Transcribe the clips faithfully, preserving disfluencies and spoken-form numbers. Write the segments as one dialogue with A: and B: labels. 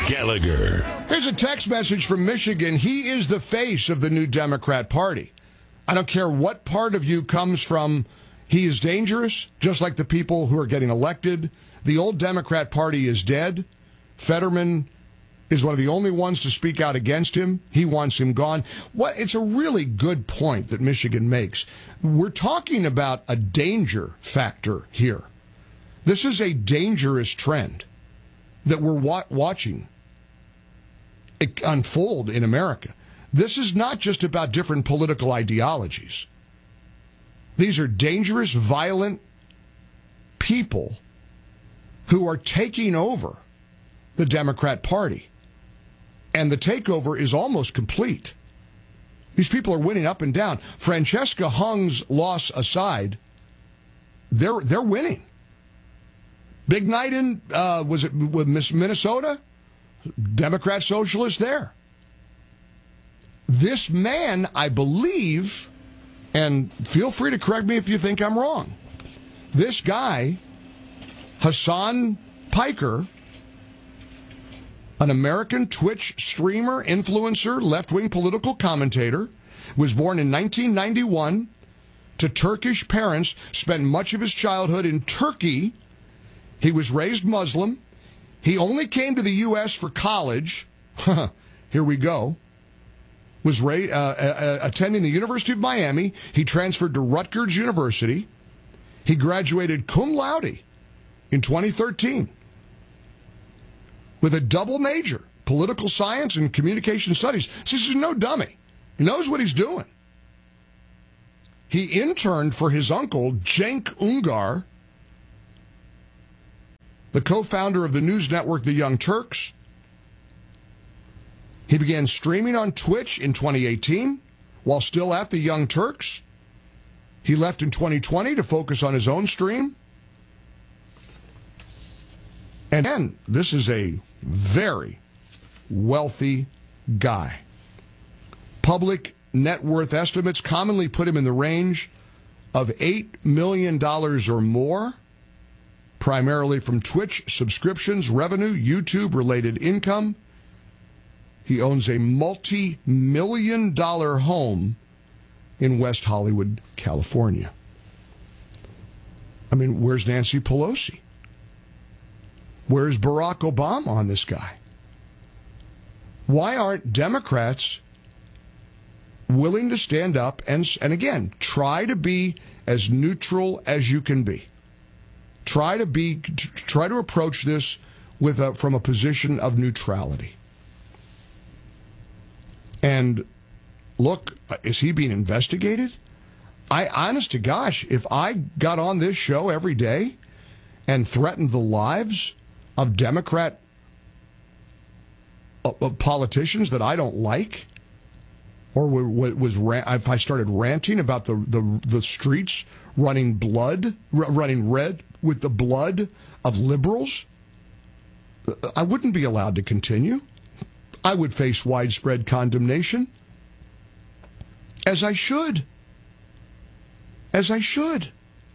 A: Gallagher.
B: Here's a text message from Michigan. He is the face of the new Democrat Party. I don't care what part of you comes from. He is dangerous, just like the people who are getting elected. The old Democrat Party is dead. Fetterman is one of the only ones to speak out against him. He wants him gone. What? It's a really good point that Michigan makes. We're talking about a danger factor here. This is a dangerous trend that we're wa- watching it unfold in America. This is not just about different political ideologies. These are dangerous, violent people who are taking over the Democrat Party. And the takeover is almost complete. These people are winning up and down. Francesca Hung's loss aside, they're they're winning. Big night in, uh, was it with Miss Minnesota? Democrat socialist there. This man, I believe, and feel free to correct me if you think I'm wrong, this guy, Hassan Piker, an American Twitch streamer, influencer, left-wing political commentator, was born in nineteen ninety-one to Turkish parents, spent much of his childhood in Turkey. He was raised Muslim. He only came to the U S for college. Here we go. Was ra- uh, uh, attending the University of Miami. He transferred to Rutgers University. He graduated cum laude in twenty thirteen with a double major, political science and communication studies. So this is no dummy. He knows what he's doing. He interned for his uncle, Cenk Ungar, the co-founder of the news network The Young Turks. He began streaming on Twitch in twenty eighteen while still at The Young Turks. He left in twenty twenty to focus on his own stream. And then, this is a very wealthy guy. Public net worth estimates commonly put him in the range of eight million dollars or more, primarily from Twitch subscriptions, revenue, YouTube-related income. He owns a multi-million dollar home in West Hollywood, California. I mean, where's Nancy Pelosi? Where's Barack Obama on this guy? Why aren't Democrats willing to stand up and, and again, try to be as neutral as you can be? Try to be, try to approach this with a, from a position of neutrality. And look, is he being investigated? I, honest to gosh, if I got on this show every day and threatened the lives of Democrat uh, uh, politicians that I don't like, or was, was if I started ranting about the, the, the streets running blood, running red with the blood of liberals, I wouldn't be allowed to continue. I would face widespread condemnation, as I should. As I should.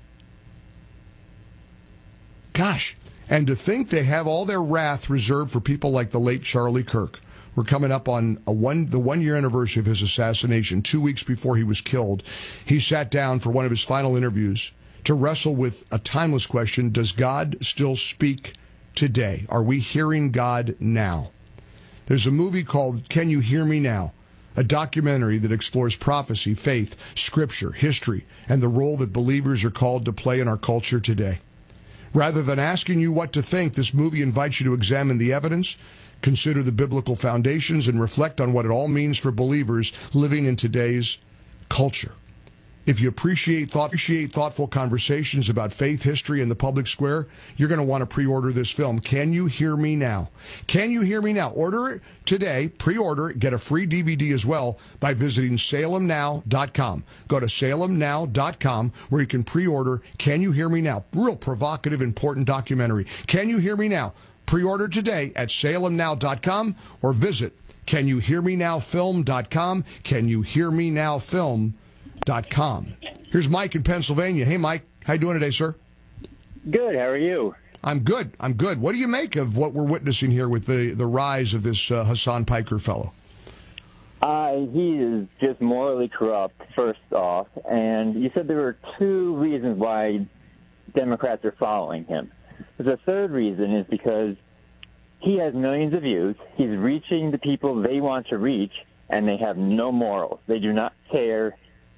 B: Gosh, and to think they have all their wrath reserved for people like the late Charlie Kirk. We're coming up on a one the one-year anniversary of his assassination, two weeks before he was killed. He sat down for one of his final interviews to wrestle with a timeless question: does God still speak today? Are we hearing God now? There's a movie called Can You Hear Me Now? A documentary that explores prophecy, faith, scripture, history, and the role that believers are called to play in our culture today. Rather than asking you what to think, this movie invites you to examine the evidence, consider the biblical foundations, and reflect on what it all means for believers living in today's culture. If you appreciate, thought, appreciate thoughtful conversations about faith, history, and the public square, you're going to want to pre-order this film. Can You Hear Me Now? Can You Hear Me Now? Order it today, pre-order it, get a free D V D as well by visiting salem now dot com. Go to salem now dot com where you can pre-order Can You Hear Me Now? Real provocative, important documentary. Can You Hear Me Now? Pre-order today at salem now dot com or visit can you hear me now film dot com. Can You Hear Me Now film dot com. Here's Mike in Pennsylvania. Hey, Mike. How you doing today, sir?
C: Good. How are you?
B: I'm good. I'm good. What do you make of what we're witnessing here with the, the rise of this uh, Hassan Piker fellow?
A: Uh, he is just morally corrupt, first off. And you said there were two reasons why Democrats are following him. The third reason is because he has millions of views. He's reaching the people they want to reach, and they have no morals. They do not care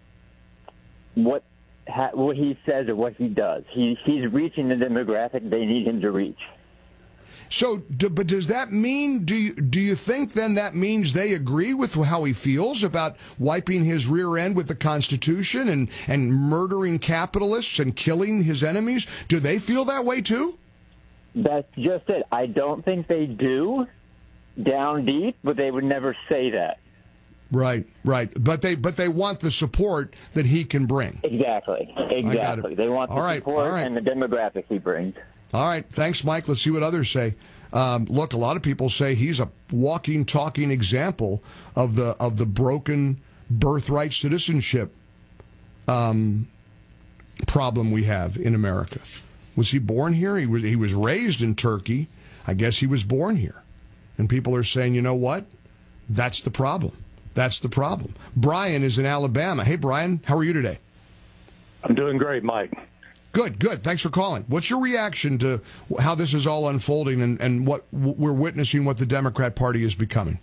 A: what ha- what he says or what he does. He, he's reaching the demographic they need him to reach.
B: So, do, but does that mean, do you, do you think then that means they agree with how he feels about wiping his rear end with the Constitution and, and murdering capitalists and killing his enemies? Do they feel that way too?
A: That's just it. I don't think they do down deep, but they would never say that.
B: Right, right. But they but they want the support that he can bring.
A: Exactly, exactly. They want the
B: all right,
A: support
B: all right.
A: and the demographics he brings.
B: All right. Thanks, Mike. Let's see what others say. Um, look, a lot of people say he's a walking, talking example of the of the broken birthright citizenship um, problem we have in America. Was he born here? He was. He was raised in Turkey. I guess he was born here. And people are saying, you know what? That's the problem. That's the problem. Brian is in Alabama. Hey, Brian, how are you today?
C: I'm doing great, Mike.
B: Good, good. Thanks for calling. What's your reaction to how this is all unfolding and, and what we're witnessing, what the Democrat Party is becoming?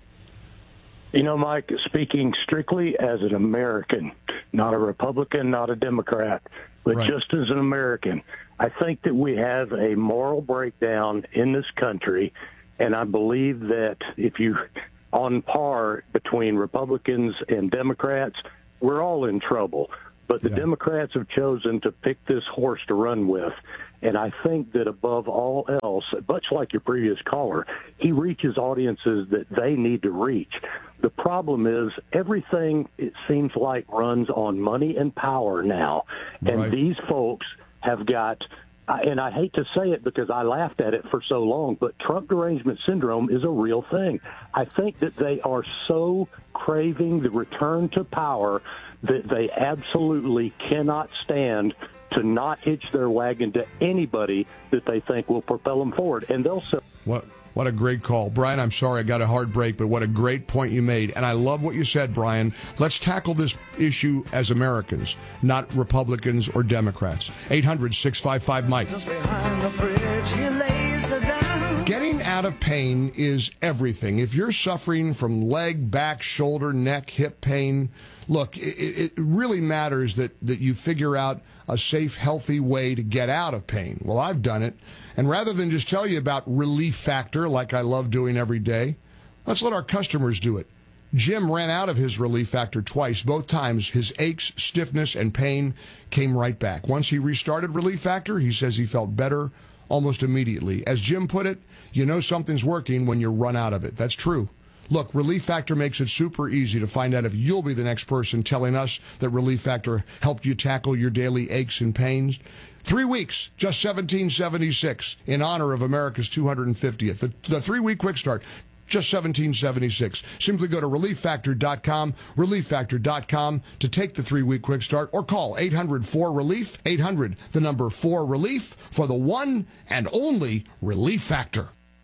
C: You know, Mike, speaking strictly as an American, not a Republican, not a Democrat, but
B: right.
C: just as an American, I think that we have a moral breakdown in this country, and I believe that if you on par between Republicans and Democrats, we're all in trouble. But the yeah. Democrats have chosen to pick this horse to run with. And I think that above all else, much like your previous caller, he reaches audiences that they need to reach. The problem is everything, it seems like, runs on money and power now. And right. these folks have got, and I hate to say it because I laughed at it for so long, but Trump derangement syndrome is a real thing. I think that they are so craving the return to power that they absolutely cannot stand to not hitch their wagon to anybody that they think will propel them forward. And they'll say,
B: what what a great call. Brian, I'm sorry I got a hard break, but what a great point you made. And I love what you said, Brian. Let's tackle this issue as Americans, not Republicans or Democrats. eight hundred, six five five, Mike. Getting out of pain is everything. If you're suffering from leg, back, shoulder, neck, hip pain, look, it, it really matters that, that you figure out a safe, healthy way to get out of pain. Well, I've done it. And rather than just tell you about Relief Factor, like I love doing every day, let's let our customers do it. Jim ran out of his Relief Factor twice. Both times, his aches, stiffness, and pain came right back. Once he restarted Relief Factor, he says he felt better almost immediately. As Jim put it, you know something's working when you run out of it. That's true. Look, Relief Factor makes it super easy to find out if you'll be the next person telling us that Relief Factor helped you tackle your daily aches and pains. Three weeks, just seventeen seventy-six, in honor of America's two hundred fiftieth. The, the three-week quick start, just seventeen seventy-six. Simply go to relief factor dot com, relief factor dot com to take the three-week quick start, or call eight hundred four relief, eight hundred, the number four relief, for the one and only Relief Factor.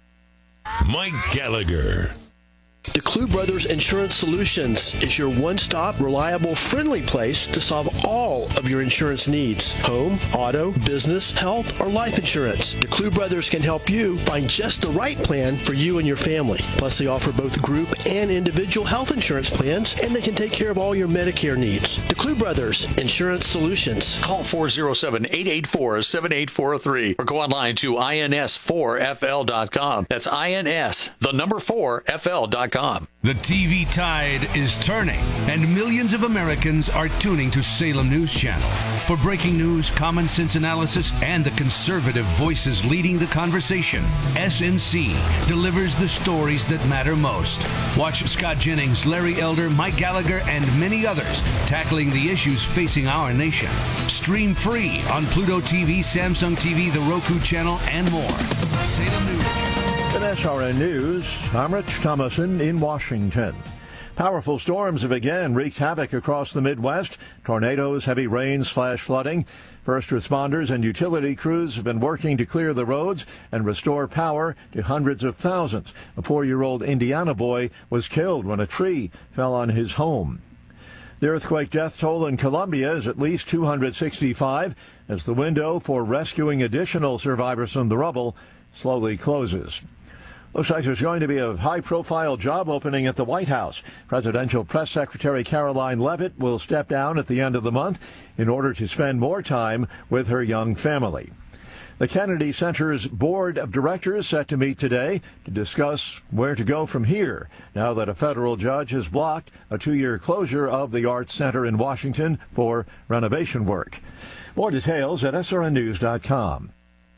D: Mike Gallagher.
E: DeClue Brothers Insurance Solutions is your one-stop, reliable, friendly place to solve all of your insurance needs. Home, auto, business, health, or life insurance. DeClue Brothers can help you find just the right plan for you and your family. Plus, they offer both group and individual health insurance plans, and they can take care of all your Medicare needs. DeClue Brothers Insurance Solutions.
F: Call four oh seven, eight eight four, seven eight four three or go online to I N S four F L dot com. That's I N S, the number four, F L dot com.
D: The T V tide is turning, and millions of Americans are tuning to Salem News Channel. For breaking news, common sense analysis, and the conservative voices leading the conversation, S N C delivers the stories that matter most. Watch Scott Jennings, Larry Elder, Mike Gallagher, and many others tackling the issues facing our nation. Stream free on Pluto T V, Samsung T V, the Roku channel, and more. Salem News Channel.
G: At S R N News, I'm Rich Thomason in Washington. Powerful storms have again wreaked havoc across the Midwest. Tornadoes, heavy rains, flash flooding. First responders and utility crews have been working to clear the roads and restore power to hundreds of thousands. A four-year-old Indiana boy was killed when a tree fell on his home. The earthquake death toll in Colombia is at least two hundred sixty-five as the window for rescuing additional survivors from the rubble slowly closes. Looks like there's going to be a high-profile job opening at the White House. Presidential Press Secretary Caroline Leavitt will step down at the end of the month in order to spend more time with her young family. The Kennedy Center's board of directors set to meet today to discuss where to go from here, now that a federal judge has blocked a two-year closure of the Arts Center in Washington for renovation work. More details at S R N news dot com.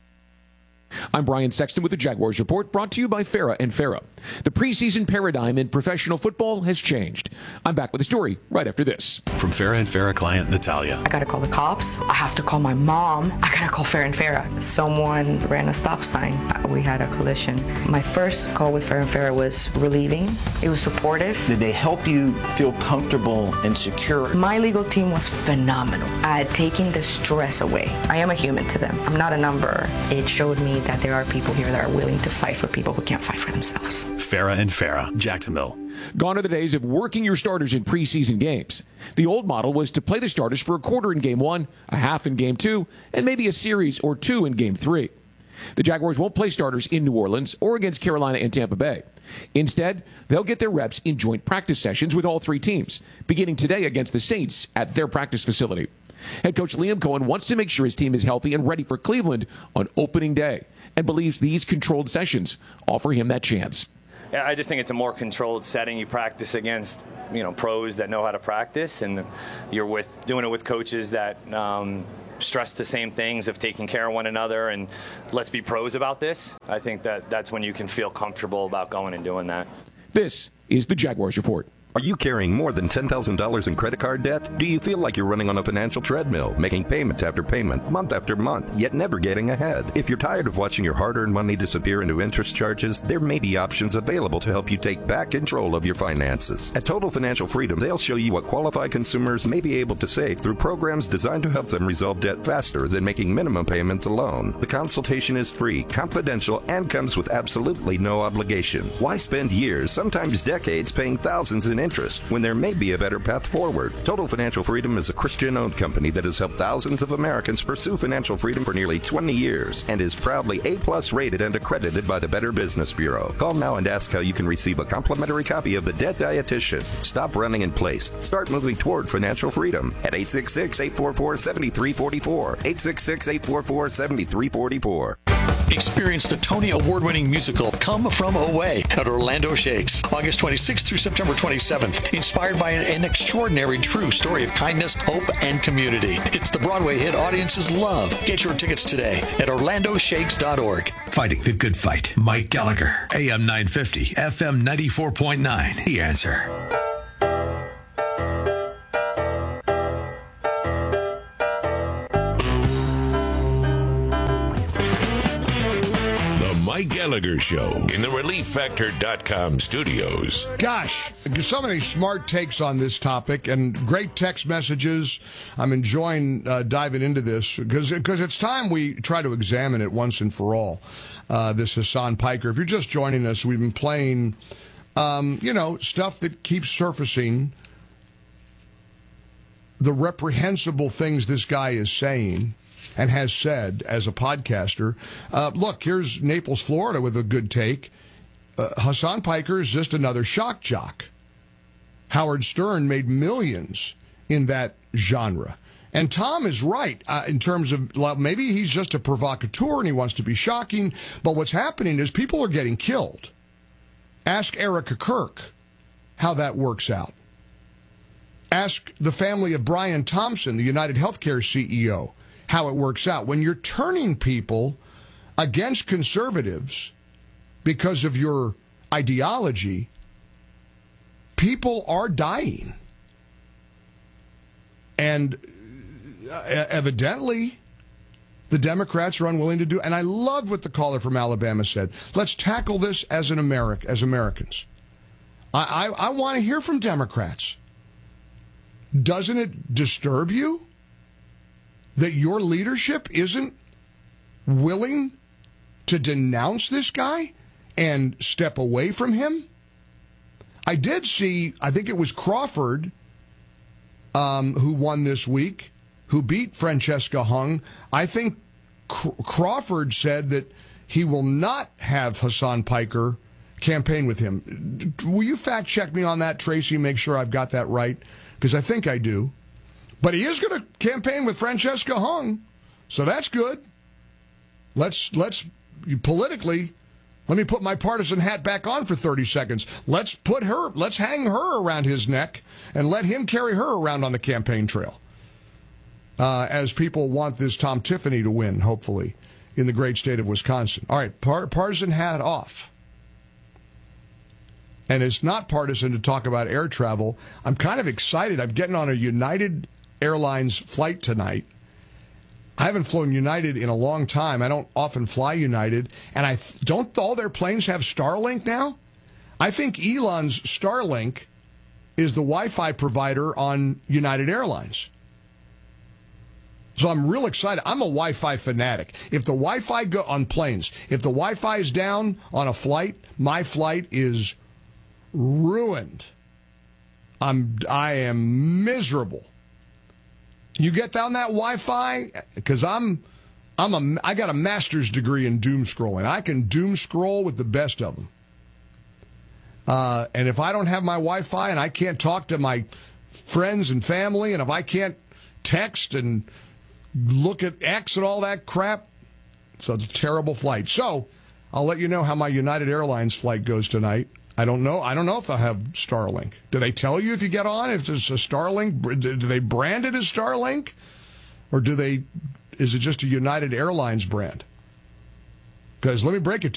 H: I'm Brian Sexton with the Jaguars Report, brought to you by Farah and Farah. The preseason paradigm in professional football has changed. I'm back with a story right after this.
I: From Farah and Farah client Natalia.
J: I gotta call the cops. I have to call my mom. I gotta call Farah and Farah. Someone ran a stop sign. We had a collision. My first call with Farah and Farah was relieving. It was supportive.
K: Did they help you feel comfortable and secure?
J: My legal team was phenomenal at taking the stress away. I am a human to them. I'm not a number. It showed me that there are people here that are willing to fight for people who can't fight for themselves.
I: Farah and Farah, Jacksonville.
H: Gone are the days of working your starters in preseason games. The old model was to play the starters for a quarter in game one, a half in game two, and maybe a series or two in game three. The Jaguars won't play starters in New Orleans or against Carolina and Tampa Bay. Instead, they'll get their reps in joint practice sessions with all three teams, beginning today against the Saints at their practice facility. Head coach Liam Cohen wants to make sure his team is healthy and ready for Cleveland on opening day, and believes these controlled sessions offer him that chance.
L: Yeah, I just think it's a more controlled setting. You practice against, you know, pros that know how to practice, and you're with doing it with coaches that um, stress the same things of taking care of one another and let's be pros about this. I think that that's when you can feel comfortable about going and doing that.
H: This is the Jaguars Report.
M: Are you carrying more than ten thousand dollars in credit card debt? Do you feel like you're running on a financial treadmill, making payment after payment, month after month, yet never getting ahead? If you're tired of watching your hard-earned money disappear into interest charges, there may be options available to help you take back control of your finances. At Total Financial Freedom, they'll show you what qualified consumers may be able to save through programs designed to help them resolve debt faster than making minimum payments alone. The consultation is free, confidential, and comes with absolutely no obligation. Why spend years, sometimes decades, paying thousands in interest when there may be a better path forward? Total Financial Freedom is a Christian-owned company that has helped thousands of Americans pursue financial freedom for nearly twenty years and is proudly A-plus rated and accredited by the Better Business Bureau. Call now and ask how you can receive a complimentary copy of The Debt Dietitian. Stop running in place. Start moving toward financial freedom at eight six six, eight four four, seven three four four, eight six six, eight four four, seven three four four.
F: Experience the Tony Award-winning musical Come From Away at Orlando Shakes, August twenty-sixth through September twenty-seventh. Inspired by an, an extraordinary true story of kindness, hope, and community. It's the Broadway hit audiences love. Get your tickets today at orlando shakes dot org.
I: Fighting the good fight. Mike Gallagher, A M nine fifty, F M ninety-four point nine. The Answer.
N: Mike Gallagher Show in the relief factor dot com studios.
B: Gosh, so many smart takes on this topic and great text messages. I'm enjoying uh, diving into this because because it's time we try to examine it once and for all. Uh, this Hassan Piker. If you're just joining us, we've been playing, um, you know, stuff that keeps surfacing. The reprehensible things this guy is saying and has said as a podcaster. Uh, look, here's Naples, Florida with a good take. Uh, Hassan Piker is just another shock jock. Howard Stern made millions in that genre. And Tom is right uh, in terms of, well, maybe he's just a provocateur and he wants to be shocking, but what's happening is people are getting killed. Ask Erica Kirk how that works out. Ask the family of Brian Thompson, the United Healthcare C E O, how it works out. When you're turning people against conservatives because of your ideology, people are dying. And evidently, the Democrats are unwilling to do. And I loved what the caller from Alabama said. Let's tackle this as an Americ, as Americans. I, I, I want to hear from Democrats. Doesn't it disturb you that your leadership isn't willing to denounce this guy and step away from him? I did see, I think it was Crawford um, who won this week, who beat Francesca Hung. I think Cr- Crawford said that he will not have Hassan Piker campaign with him. Will you fact check me on that, Tracy? Make sure I've got that right, because I think I do. But he is going to campaign with Francesca Hung, so that's good. Let's let's politically, let me put my partisan hat back on for thirty seconds. Let's put her, let's hang her around his neck and let him carry her around on the campaign trail. Uh, as people want this Tom Tiffany to win, hopefully, in the great state of Wisconsin. All right, par- partisan hat off. And it's not partisan to talk about air travel. I'm kind of excited. I'm getting on a United Airlines flight tonight. I haven't flown United in a long time. I don't often fly United. And I th- don't all their planes have Starlink now? I think Elon's Starlink is the Wi-Fi provider on United Airlines. So I'm real excited. I'm a Wi-Fi fanatic. If the Wi-Fi go on planes, if the Wi-Fi is down on a flight, my flight is ruined. I'm I am miserable. You get down that Wi-Fi, because I'm I'm a I got a master's degree in doom scrolling. I can doom scroll with the best of them. Uh, and if I don't have my Wi-Fi and I can't talk to my friends and family, and if I can't text and look at X and all that crap, it's a terrible flight. So I'll let you know how my United Airlines flight goes tonight. I don't know. I don't know if they'll have Starlink. Do they tell you if you get on if it's a Starlink? Do they brand it as Starlink, or do they? Is it just a United Airlines brand? Because let me break it to you.